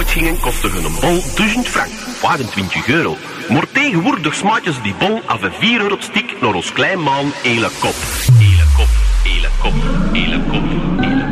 markt gingen, kostte hun een bol 1000 frank, 25 euro. Maar tegenwoordig smaakten ze die bol af een 4 euro stik naar ons klein maan, hele kop. Hele kop, hele kop, hele kop, hele kop.